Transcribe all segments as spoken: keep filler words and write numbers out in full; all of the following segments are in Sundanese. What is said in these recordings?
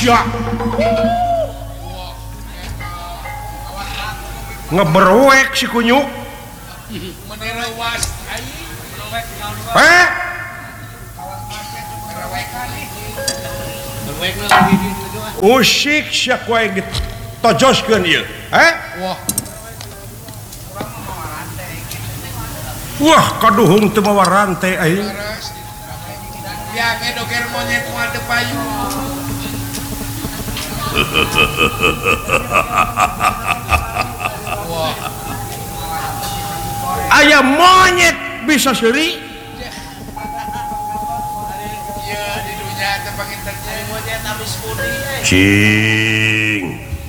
ya ngeberwek si kunyuk eh usik syak wae ditojoskeun ieu eh wah kaduhung teu mawa rante aing ya ngedoger monyet moal teu payu aya monyet bisa seuri ieu di dunya teh panginten monyet abis pudi cing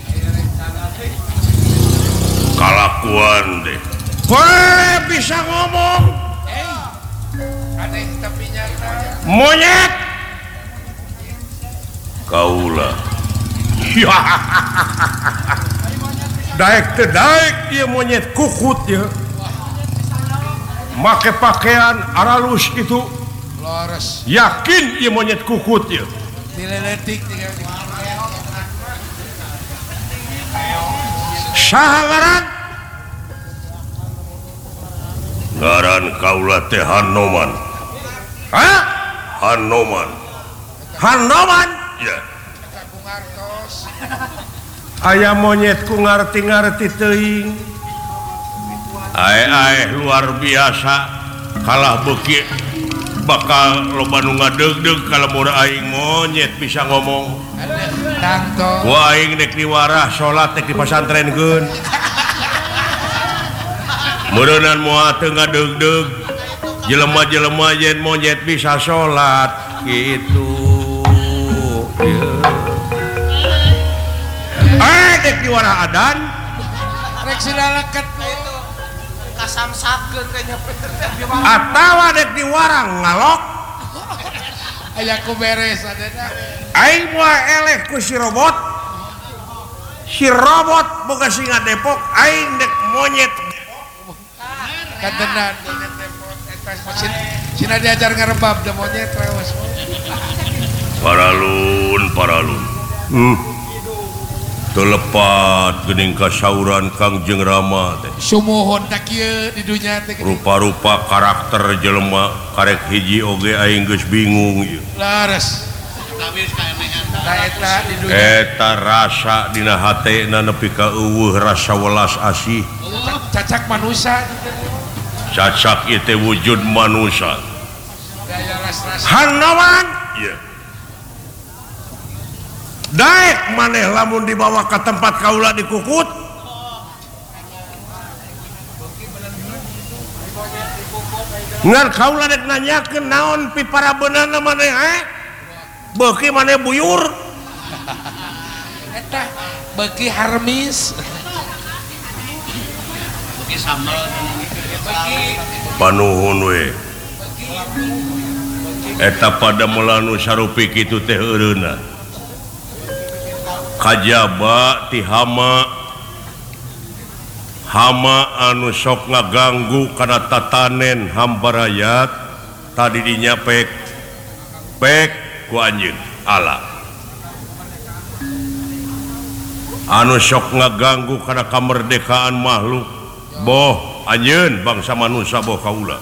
kalakuan deh weh bisa ngomong aneh tapi nyata monyet kaula daek teu daek ieu monyet kukut ya make pakaian aralus gitu lores yakin ieu monyet kukut ya dileletik tinggal saha ngaran ngaran kaula teh Hanoman hah Hanoman Hanoman ya ngartos aya monyet ku ngarti-ngarti teuing ae-ae luar biasa kalah beuki bakal loba nu ngadeg-deg kalau aing monyet bisa ngomong tangto ku aing dek diwarah salat dek di pasantrenkeun meureunnan moal teu ngadeg-deg jelema-jelema yen monyet bisa salat kitu eh dek diwarah adan rek sidaleket itu kasamsapkeun kayaknya atawa dek diwarang ngalok aya ku beres adena aing moal eleh ku si robot si robot boga singa Depok aing dek monyet kantenan monyet depot eta cina diajar ngarebab da monyet rewas paralun paralun hmm telepat geuning kasauran Kangjeng Rama teh sumuhun tak kieu di dunya teh rupa-rupa karakter jelema karek hiji oge aing geus bingung ieu laras da eta di dunya eta rasa dina hatena nepi ka eueuh rasa welas asih cacak manusia cacak ieu teh wujud manusia daya ras-ras Hanoman ieu daek maneh lamun dibawa ke tempat kaula dikukut ngan kaula dek nanyakeun naon piparabeunana maneh eh beuki maneh buyur eta beuki harmis beuki sambal panuhun we eta pada melanu sarupi kitu teh eureuna kajaba ti hama hama anu sok ngaganggu kana tatanen hambarayat tadi dinya pek pek ku anjeun ala anu sok ngaganggu kana kamerdekaan makhluk boh anjeun bangsa manusia boh kaula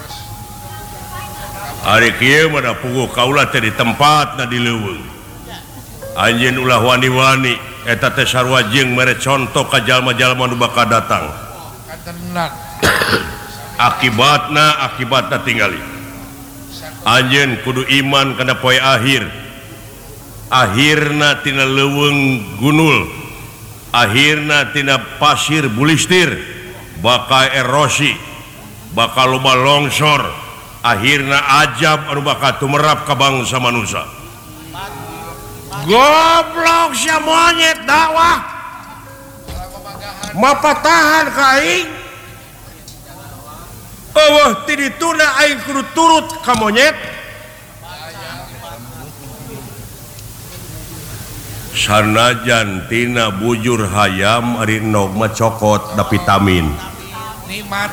ari kieu mah da puguh kaula teh di tempatna di leuweung anjeun ulah wani-wani eta teh sarua jeung mere contoh ka jalma-jalma nu bakal datang kantenan akibatna akibatna tinggali anjeun kudu iman kana poe akhir akhirna tina leuweung gunul akhirna tina pasir bulistir bakal erosi bakal loba longsor akhirna ajab anu bakal tumerap ka bangsa manusia goblok sia monyet dakwah mapatahan ka aing eueuh ti dituna aing kudu turut ka monyet sanajan tina bujur hayam ari nog mah cokot da vitamin nikmat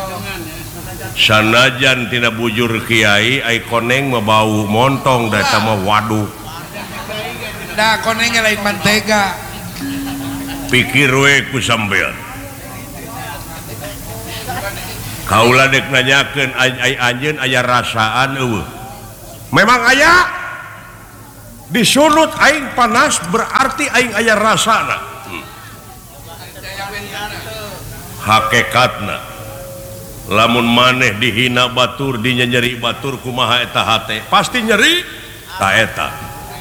sanajan tina bujur kiai ai koneng mah bau montong da eta mah waduk da konengnya lain mantega pikir we ku sampean kaula dek nanyakeun anjeun aya rasaan eueuh memang aya disulut aing panas berarti aing aya rasana hmm. Hakikatna lamun maneh dihina batur dinya nyeri batur kumaha eta hate pasti nyeri ta eta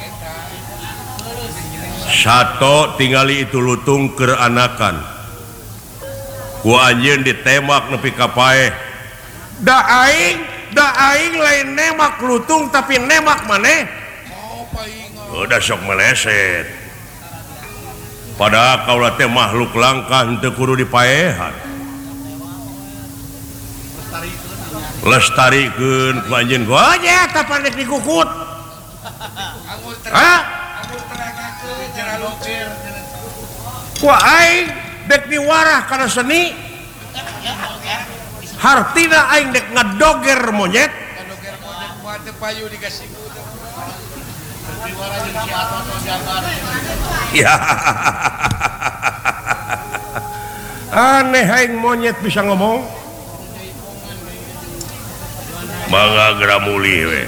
sato tingali itu lutung keur anakan ku anjeun ditembak nepi ka paeh da aing da aing lain nemak lutung tapi nemak maneh udah sok meleset padahal kaulah teh makhluk langka henteu kudu dipaehan lestarikeun ku anjeun ku aja tah pandek dikukut hah ku aing dek diwarah kana seni hartina aing dek ngadoger monyet ngadoger monyet kumaha teu payu dikasih ya aneh aing monyet bisa ngomong mangga gera mulih we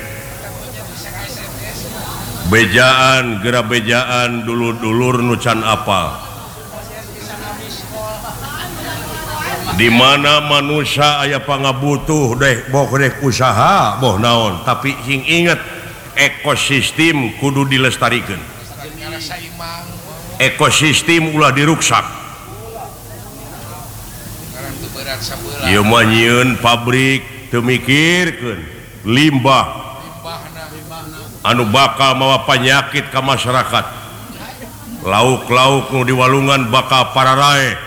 bejaan gera bejaan dulur-dulur nucan apa di mana manusia aya pangabutuh deh boh deh usaha boh naon tapi sing inget ekosistem kudu dilestarikeun ekosistem ulah diruksak ieu mah nyieun pabrik teu mikirkeun limbah anu bakal mawa penyakit ka masyarakat lauk-lauk nu di walungan bakal pararae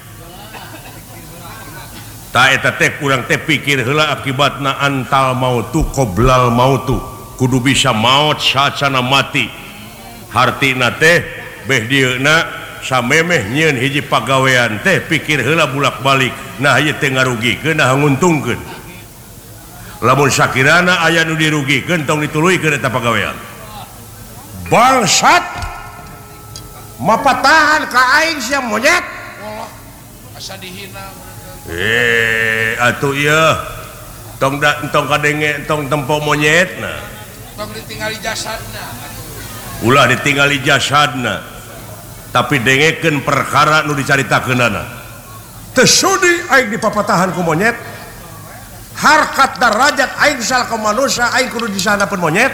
ta eta teh kurang teh pikir heula akibatna antal mautu qoblal mautu kudu bisa maut sacana mati hartina teh beh dieuna samemeh nyieun hiji pagawean teh pikir heula bulak-balik nah ieu teh ngarugikeun nah nguntungkeun lamun sakirana aya nu dirugikeun tong dituluykeun eta pagawean bangsat mapatahan ka aing sia monyet wallah asa dihina eh atuh ieu tong da tong kadenge tong tempo monyetna tong ditinggali jasadna ulah ditinggali jasadna tapi dengekeun perkara nu dicaritakeunana teu sudi aing dipapatahan ku monyet harkat darajat aing salaka manusia aing kudu disanapeun monyet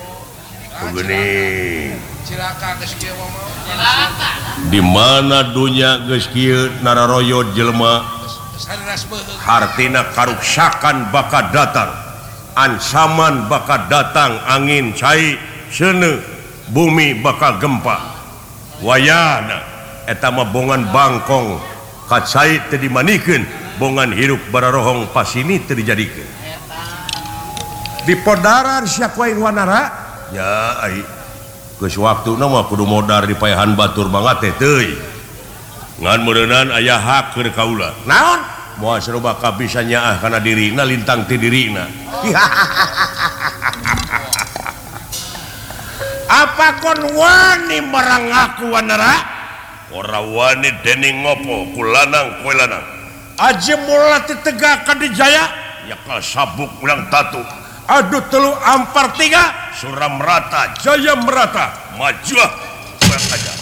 begini cilaka geus kieu mah di mana dunya geus kieu nararoyo jelema hartina karuksakan bakal datang ancaman bakal datang angin cai seuneu bumi bakal gempa wayana eta mah bongan bangkong kacai teu dimanikeun bongan hirup bararohong pasini teu dijadikeun di podaran sia ku aing wanara ya ai geus waktuna mah kudu modar di paehan batur banget teh teuy ngan meureunnan aya hak keur kaula naon moal saroba bisa nyaah kana dirina lintang ti dirina apa kon wani marang aku wanara ora wani dening ngopo ku lanang kowe lanang aje mula ti tegak ka dijaya ya ka sabuk ulang tatu aduh telu ampar tiga suram rata jaya merata maju aja